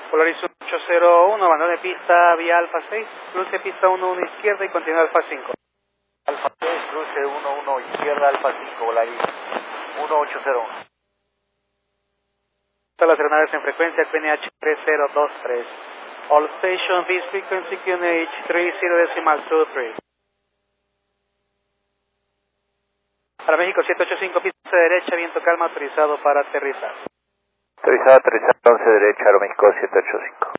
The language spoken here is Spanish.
Polaris 801, abandone de pista vía Alfa 6, cruce pista 11 izquierda y continúa Alfa 5. Alfa 6, cruce 11 izquierda, Alfa 5, Polaris 1801. Todas las aeronaves en frecuencia QNH 3023. All stations, this frequency QNH 30.23. Para México 785, pista derecha, viento calma, autorizado para aterrizar. Autorizado, 11 derecha, Aeroméxico 785.